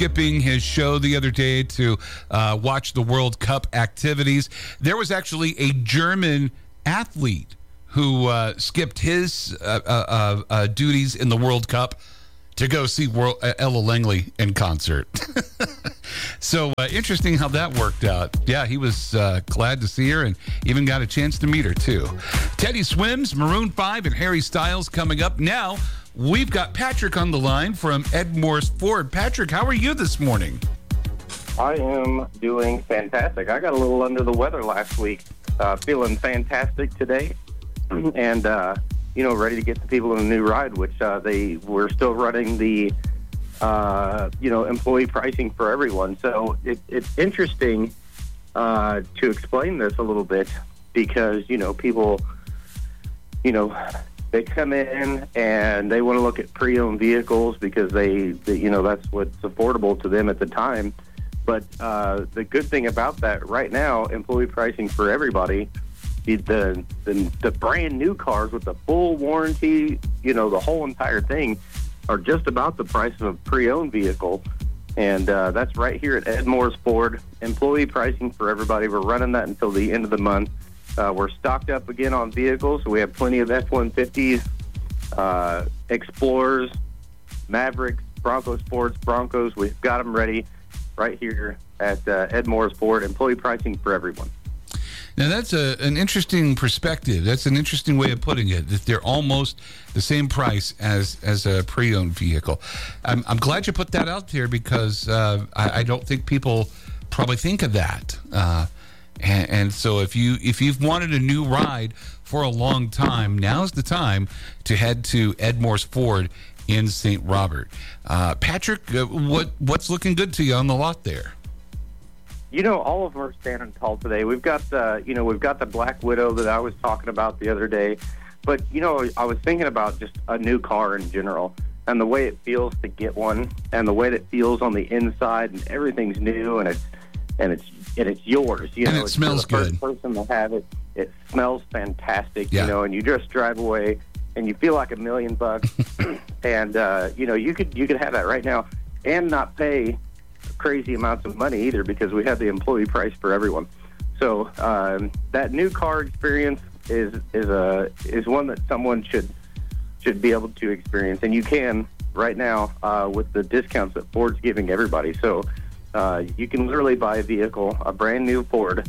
skipping his show the other day to watch the World Cup activities. There was actually a German athlete who skipped his duties in the World Cup to go see Ella Langley in concert. So interesting how that worked out. Yeah, he was glad to see her and even got a chance to meet her, too. Teddy Swims, Maroon 5, and Harry Styles coming up. Now, we've got Patrick on the line from Ed Morse Ford. Patrick, how are you this morning? I am doing fantastic. I got a little under the weather last week. Feeling fantastic today. And, ready to get the people in a new ride, which they were still running the, employee pricing for everyone. So it's interesting to explain this a little bit because, people, they come in and they want to look at pre-owned vehicles because they that's what's affordable to them at the time. But the good thing about that right now, employee pricing for everybody, the brand new cars with the full warranty, the whole entire thing are just about the price of a pre-owned vehicle. And that's right here at Ed Morse Ford. Employee pricing for everybody. We're running that until the end of the month. We're stocked up again on vehicles. So we have plenty of F-150s, Explorers, Mavericks, Bronco Sports, Broncos. We've got them ready right here at Ed Morse Ford. Employee pricing for everyone. Now, that's an interesting perspective. That's an interesting way of putting it, that they're almost the same price as a pre-owned vehicle. I'm glad you put that out there because I don't think people probably think of that. And so if you've wanted a new ride for a long time, now's the time to head to Ed Morse Ford in St. Robert. Patrick, what's looking good to you on the lot there? All of them are standing tall today. We've got the Black Widow that I was talking about the other day. But, I was thinking about just a new car in general and the way it feels to get one and the way that it feels on the inside and everything's new and it's yours. And it smells good. The first person to have it, it smells fantastic, yeah. And you just drive away and you feel like $1 million. And, you could have that right now and not pay crazy amounts of money either because we have the employee price for everyone. So that new car experience is one that someone should be able to experience, and you can right now with the discounts that Ford's giving everybody. So you can literally buy a vehicle, a brand new Ford,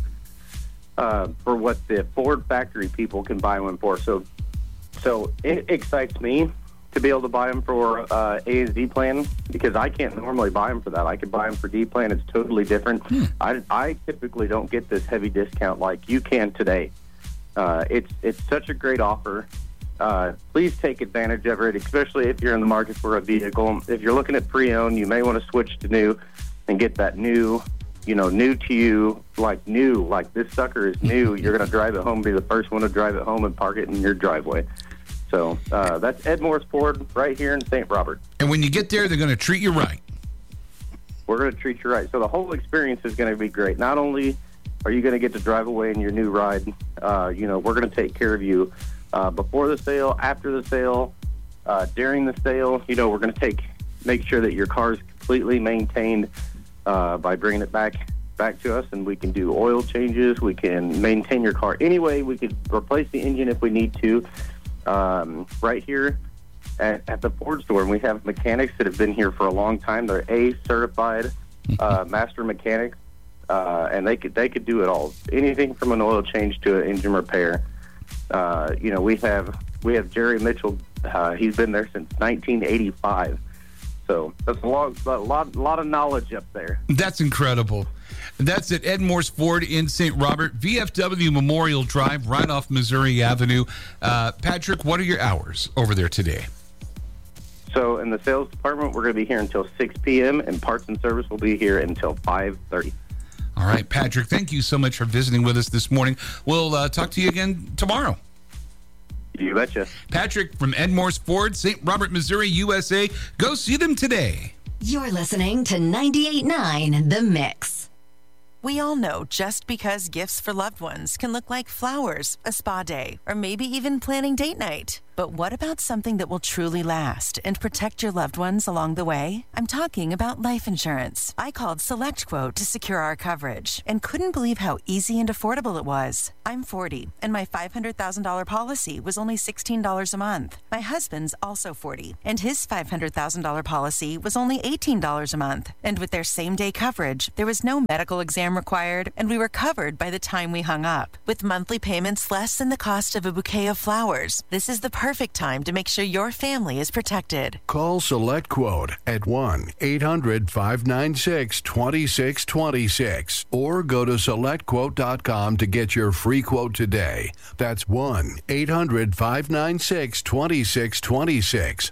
for what the Ford factory people can buy one for. So it excites me to be able to buy them for A and Z plan because I can't normally buy them for that. I could buy them for D plan. It's totally different. I typically don't get this heavy discount like you can today. It's such a great offer. Please take advantage of it, especially if you're in the market for a vehicle. If you're looking at pre-owned, you may want to switch to new and get that new to you, like this sucker is new. You're going to drive it home, be the first one to drive it home and park it in your driveway. So that's Ed Morse Ford right here in St. Robert. And when you get there, they're going to treat you right. We're going to treat you right. So the whole experience is going to be great. Not only are you going to get to drive away in your new ride, we're going to take care of you before the sale, after the sale, during the sale. We're going to make sure that your car is completely maintained by bringing it back to us, and we can do oil changes. We can maintain your car anyway. We could replace the engine if we need to. Right here at the Ford store, and we have mechanics that have been here for a long time. They're certified master mechanics, and they could do it all, anything from an oil change to an engine repair. We have Jerry Mitchell. He's been there since 1985. So that's a lot of knowledge up there. That's incredible. That's at Ed Morse Ford in St. Robert, VFW Memorial Drive, right off Missouri Avenue. Patrick, what are your hours over there today? So in the sales department, we're going to be here until 6 p.m., and parts and service will be here until 5:30. All right, Patrick, thank you so much for visiting with us this morning. We'll talk to you again tomorrow. You betcha. Patrick from Ed Morse Ford, St. Robert, Missouri, USA. Go see them today. You're listening to 98.9 The Mix. We all know just because gifts for loved ones can look like flowers, a spa day, or maybe even planning date night. But what about something that will truly last and protect your loved ones along the way? I'm talking about life insurance. I called SelectQuote to secure our coverage and couldn't believe how easy and affordable it was. I'm 40, and my $500,000 policy was only $16 a month. My husband's also 40, and his $500,000 policy was only $18 a month. And with their same-day coverage, there was no medical exam required, and we were covered by the time we hung up. With monthly payments less than the cost of a bouquet of flowers, this is the perfect time to make sure your family is protected. Call SelectQuote at 1-800-596-2626 or go to SelectQuote.com to get your free quote today. That's 1-800-596-2626.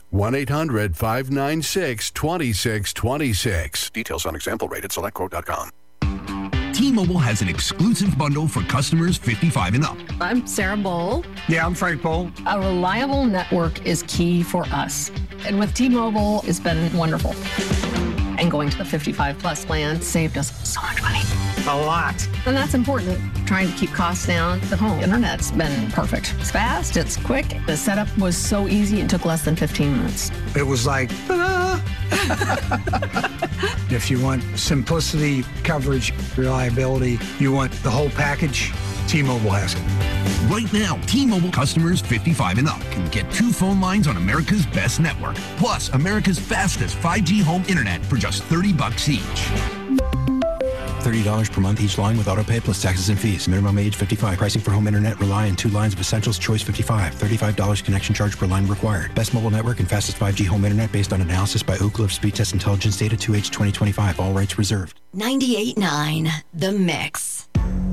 1-800-596-2626. Details on example rate at SelectQuote.com. T-Mobile has an exclusive bundle for customers 55 and up. I'm Sarah Bowl. Yeah, I'm Frank Bowl. A reliable network is key for us. And with T-Mobile, it's been wonderful. And going to the 55 plus plan saved us so much money. A lot. And that's important. Trying to keep costs down. The home internet's been perfect. It's fast, it's quick. The setup was so easy, it took less than 15 minutes. It was like, ta-da! If you want simplicity, coverage, reliability, you want the whole package, T-Mobile has it. Right now, T-Mobile customers 55 and up can get 2 phone lines on America's best network, plus America's fastest 5G home internet for just $30 each. $30 per month each line with autopay plus taxes and fees. Minimum age 55. Pricing for home internet rely on 2 lines of Essentials Choice 55. $35 connection charge per line required. Best mobile network and fastest 5G home internet based on analysis by Ookla of Speed Test Intelligence data 2H 2025. All rights reserved. 98.9 The Mix.